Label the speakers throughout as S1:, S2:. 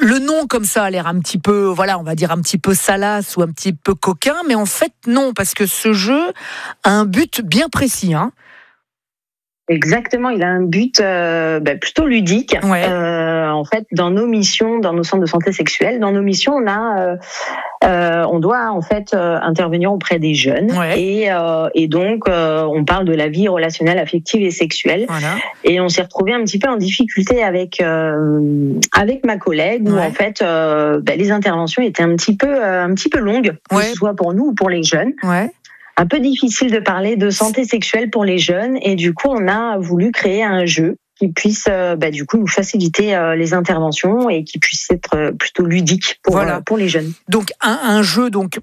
S1: Le nom comme ça a l'air un petit peu, voilà, on va dire un petit peu salace ou un petit peu coquin, mais en fait non, parce que ce jeu a un but bien précis, hein.
S2: Exactement, il a un but plutôt ludique.
S1: Ouais.
S2: En fait, dans nos missions, dans nos centres de santé sexuelle, dans nos missions, on doit en fait intervenir auprès des jeunes,
S1: Ouais.
S2: et donc on parle de la vie relationnelle, affective et sexuelle.
S1: Voilà.
S2: Et on s'est retrouvé un petit peu en difficulté avec ma collègue, où
S1: Ouais.
S2: en fait les interventions étaient un petit peu longues, que
S1: Ouais.
S2: ce soit pour nous ou pour les jeunes.
S1: Ouais.
S2: Un peu difficile de parler de santé sexuelle pour les jeunes, et du coup on a voulu créer un jeu qui puisse du coup nous faciliter les interventions et qui puisse être plutôt ludique pour les jeunes.
S1: Donc un jeu donc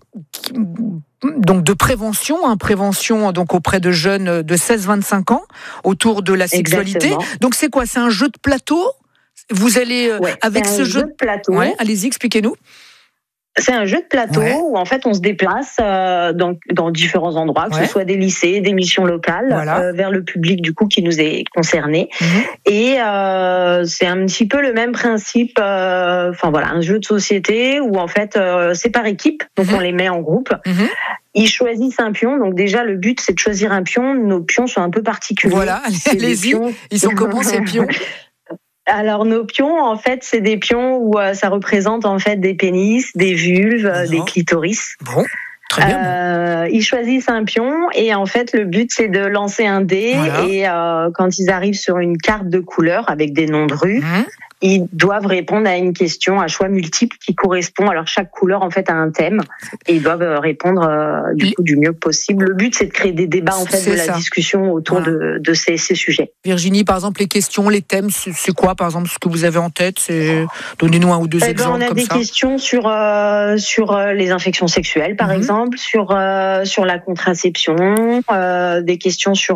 S1: de prévention, donc auprès de jeunes de 16-25 ans autour de la sexualité.
S2: Exactement.
S1: Donc c'est quoi? C'est un jeu de plateau? Vous allez avec ce jeu
S2: de plateau.
S1: Ouais, allez-y, expliquez-nous.
S2: C'est un jeu de plateau où en fait on se déplace dans différents endroits, que ce soit des lycées, des missions locales, vers le public du coup qui nous est concerné. Et c'est un petit peu le même principe, un jeu de société où en fait c'est par équipe, donc on les met en groupe. Ils choisissent un pion, donc déjà le but c'est de choisir un pion. Nos pions sont un peu particuliers.
S1: Voilà, allez-y. Ils sont comment ces pions?
S2: Alors nos pions, en fait, c'est des pions où ça représente en fait des pénis, des vulves, des clitoris.
S1: Bon, très bien.
S2: Ils choisissent un pion et en fait le but c'est de lancer un dé, et quand ils arrivent sur une carte de couleur avec des noms de rues, ils doivent répondre à une question à choix multiple qui correspond. Alors chaque couleur en fait a un thème et ils doivent répondre du mieux possible. Le but c'est de créer des débats en fait de la discussion autour de ces sujets.
S1: Virginie, par exemple, les questions, les thèmes, c'est quoi par exemple ce que vous avez en tête? Donnez-nous un ou deux exemples.
S2: On a des questions sur les infections sexuelles par exemple, sur la contraception, des questions sur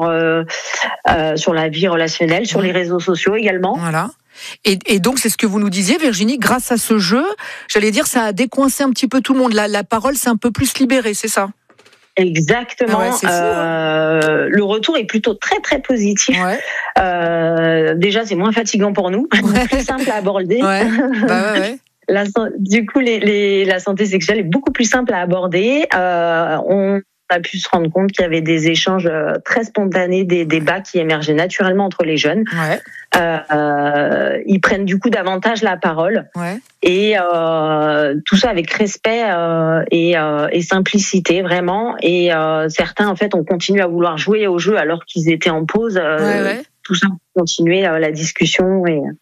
S2: la vie relationnelle, sur les réseaux sociaux également.
S1: Voilà. Et donc, c'est ce que vous nous disiez, Virginie, grâce à ce jeu, j'allais dire, ça a décoincé un petit peu tout le monde. La parole s'est un peu plus libérée, c'est ça?
S2: Exactement.
S1: C'est fou, hein.
S2: Le retour est plutôt très très positif. Déjà, c'est moins fatigant pour nous, plus simple à aborder. Du coup, la santé sexuelle est beaucoup plus simple à aborder. On a pu se rendre compte qu'il y avait des échanges très spontanés, des débats qui émergeaient naturellement entre les jeunes. Ils prennent du coup davantage la parole, et tout ça avec respect et simplicité vraiment. Et certains en fait ont continué à vouloir jouer au jeu alors qu'ils étaient en pause. Tout ça pour continuer la discussion.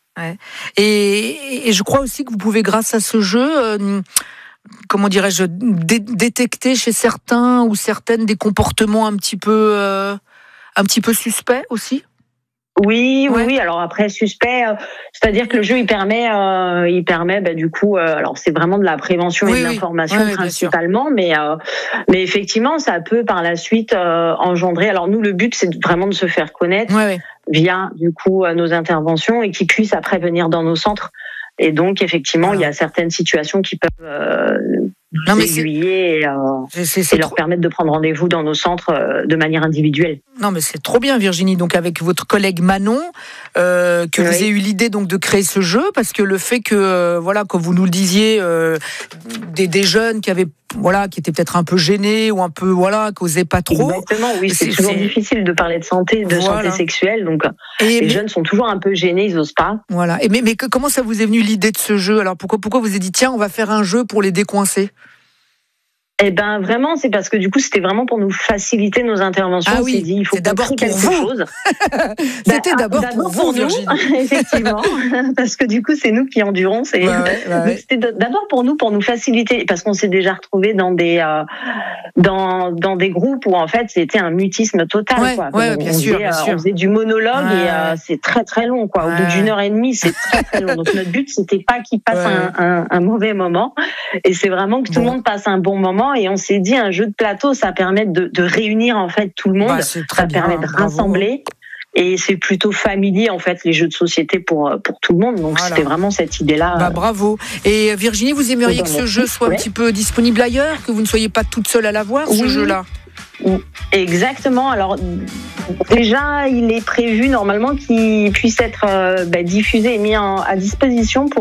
S1: Et je crois aussi que vous pouvez, grâce à ce jeu, comment dirais-je, détecter chez certains ou certaines des comportements un petit peu suspects aussi.
S2: Oui. Alors après, suspect, c'est-à-dire que le jeu il permet du coup, alors c'est vraiment de la prévention et de l'information principalement, mais effectivement ça peut par la suite engendrer. Alors nous, le but c'est vraiment de se faire connaître via du coup nos interventions, et qu'ils puissent après venir dans nos centres. Et donc effectivement, il y a certaines situations qui peuvent nous aiguiller et leur permettre de prendre rendez-vous dans nos centres de manière individuelle.
S1: Non, mais c'est trop bien, Virginie. Donc avec votre collègue Manon, que vous ayez eu l'idée donc de créer ce jeu, parce que le fait que comme vous nous le disiez, des jeunes qui étaient peut-être un peu gênés ou un peu qui osaient pas trop.
S2: Exactement, oui, c'est toujours difficile de parler de santé, santé sexuelle, donc les jeunes sont toujours un peu gênés, ils osent pas.
S1: Voilà. Mais comment ça vous est venu l'idée de ce jeu? Alors pourquoi vous avez dit tiens, on va faire un jeu pour les décoincer?
S2: Eh ben vraiment, c'est parce que du coup, c'était vraiment pour nous faciliter nos interventions.
S1: Ah oui,
S2: dit, il faut
S1: d'abord pour
S2: quelque chose.
S1: C'était d'abord pour vous, Virginie.
S2: Effectivement, parce que du coup, c'est nous qui endurons. Donc c'était d'abord pour nous faciliter, parce qu'on s'est déjà retrouvés dans des groupes où en fait c'était un mutisme total.
S1: Bien sûr.
S2: On faisait du monologue et c'est très très long. Au bout d'une heure et demie, c'est très très long. Donc notre but, c'était pas qu'ils passent un mauvais moment, et c'est vraiment que tout le monde passe un bon moment. Et on s'est dit, un jeu de plateau, ça permet de réunir en fait tout le monde, ça permet de rassembler. Et c'est plutôt familier en fait les jeux de société pour tout le monde. Donc c'était vraiment cette idée-là.
S1: Bravo. Et Virginie, vous aimeriez que ce jeu soit un petit peu disponible ailleurs, que vous ne soyez pas toute seule à l'avoir, ce jeu-là?
S2: Exactement. Alors déjà, il est prévu normalement qu'il puisse être diffusé et mis à disposition pour